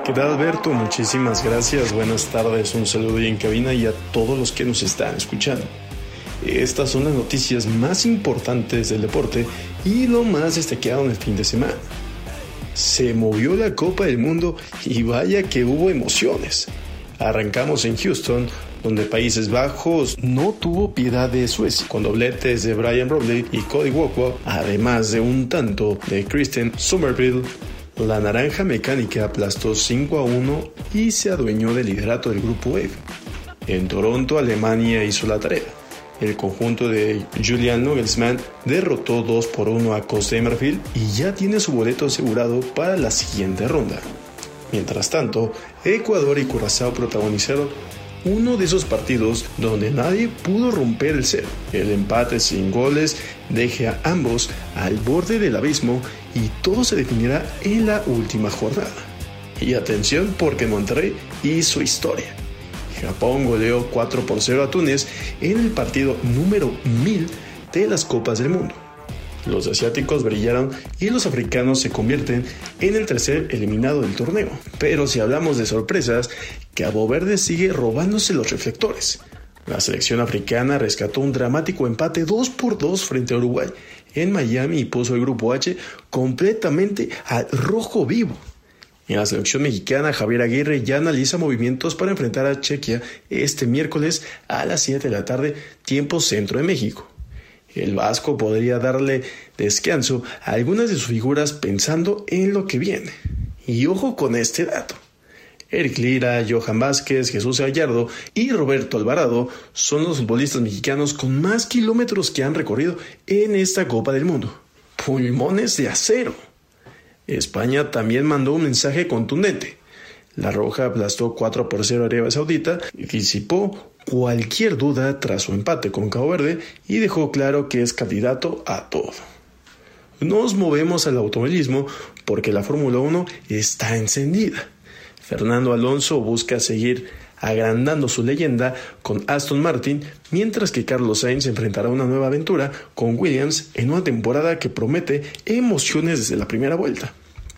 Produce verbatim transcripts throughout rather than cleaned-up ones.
¿Qué tal, Alberto? Muchísimas gracias, buenas tardes, un saludo ahí en cabina y a todos los que nos están escuchando. Estas son las noticias más importantes del deporte y lo más destacado en el fin de semana. Se movió la Copa del Mundo y vaya que hubo emociones. Arrancamos en Houston, donde Países Bajos no tuvo piedad de Suecia, con dobletes de Brian Robley y Cody Gakpo, además de un tanto de Kristen Summerville. La naranja mecánica aplastó cinco a uno y se adueñó del liderato del grupo F. En Toronto, Alemania hizo la tarea. El conjunto de Julian Nagelsmann derrotó dos por uno a Costa de Marfil y ya tiene su boleto asegurado para la siguiente ronda. Mientras tanto, Ecuador y Curazao protagonizaron uno de esos partidos donde nadie pudo romper el cero. El empate sin goles deja a ambos al borde del abismo y todo se definirá en la última jornada. Y atención, porque Monterrey hizo historia. Japón goleó cuatro por cero a Túnez en el partido número mil de las Copas del Mundo. Los asiáticos brillaron y los africanos se convierten en el tercer eliminado del torneo. Pero si hablamos de sorpresas, Cabo Verde sigue robándose los reflectores. La selección africana rescató un dramático empate dos por dos frente a Uruguay en Miami y puso el grupo H completamente al rojo vivo. En la selección mexicana, Javier Aguirre ya analiza movimientos para enfrentar a Chequia este miércoles a las siete de la tarde, tiempo centro de México. El vasco podría darle descanso a algunas de sus figuras pensando en lo que viene. Y ojo con este dato. Eric Lira, Johan Vázquez, Jesús Gallardo y Roberto Alvarado son los futbolistas mexicanos con más kilómetros que han recorrido en esta Copa del Mundo. Pulmones de acero. España también mandó un mensaje contundente. La Roja aplastó cuatro por cero a Arabia Saudita y disipó cualquier duda tras su empate con Cabo Verde y dejó claro que es candidato a todo. Nos movemos al automovilismo porque la Fórmula uno está encendida. Fernando Alonso busca seguir agrandando su leyenda con Aston Martin, mientras que Carlos Sainz enfrentará una nueva aventura con Williams en una temporada que promete emociones desde la primera vuelta.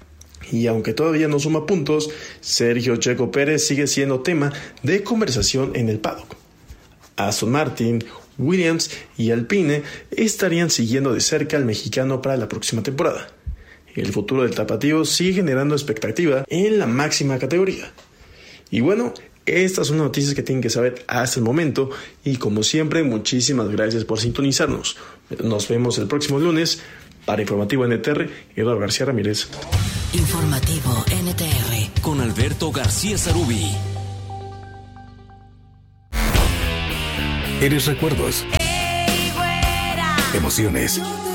Y aunque todavía no suma puntos, Sergio Checo Pérez sigue siendo tema de conversación en el paddock. Aston Martin, Williams y Alpine estarían siguiendo de cerca al mexicano para la próxima temporada. El futuro del tapatío sigue generando expectativa en la máxima categoría. Y bueno, estas son las noticias que tienen que saber hasta el momento y como siempre, muchísimas gracias por sintonizarnos. Nos vemos el próximo lunes. Para Informativo N T R, Eduardo García Ramírez. Informativo N T R con Alberto García Zarubi. Eres recuerdos, emociones,